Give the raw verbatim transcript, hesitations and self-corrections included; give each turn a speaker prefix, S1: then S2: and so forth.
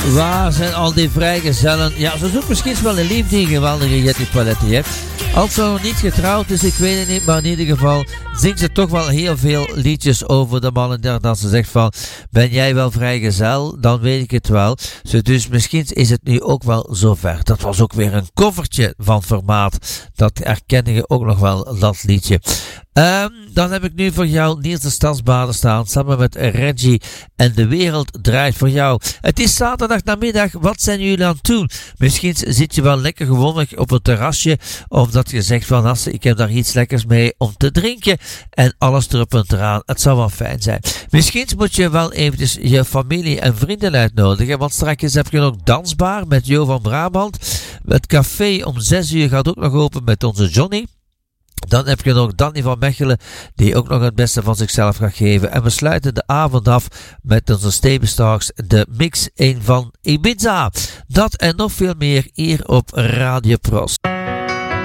S1: Waar zijn al die vrijgezellen? Ja, ze zoekt misschien wel een lief die geweldige Jetty Paletti heeft. Als ze nog niet getrouwd is, ik weet het niet, maar in ieder geval zingt ze toch wel heel veel liedjes over de mannen. Dat ze zegt van, ben jij wel vrijgezel? Dan weet ik het wel. So, dus misschien is het nu ook wel zover. Dat was ook weer een covertje van formaat. Dat herkende je ook nog wel, dat liedje. Um, dan heb ik nu voor jou Niels de Stadsbader staan, samen met Reggie en De Wereld Draait Voor Jou. Het is zaterdag namiddag, wat zijn jullie aan het doen? Misschien zit je wel lekker gewoon op een terrasje, of dat je zegt van, Asse, ik heb daar iets lekkers mee om te drinken, en alles erop en eraan. Het zou wel fijn zijn. Misschien moet je wel eventjes je familie en vrienden uitnodigen, want straks heb je nog dansbaar met Jo van Brabant. Het café om zes uur gaat ook nog open met onze Johnny. Dan heb je nog Danny van Mechelen, die ook nog het beste van zichzelf gaat geven. En we sluiten de avond af met onze Stevenstars, de mix één van Ibiza. Dat en nog veel meer hier op Radio Pros.